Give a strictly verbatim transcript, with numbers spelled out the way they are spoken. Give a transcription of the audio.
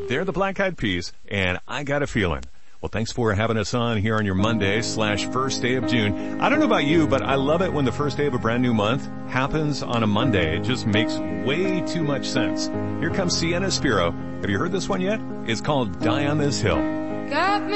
They're the Black Eyed Peas, and I Got a Feeling. Well, thanks for having us on here on your Monday slash first day of June. I don't know about you, but I love it when the first day of a brand new month happens on a Monday. It just makes way too much sense. Here comes Sienna Spiro. Have you heard this one yet? It's called Die on This Hill. Got me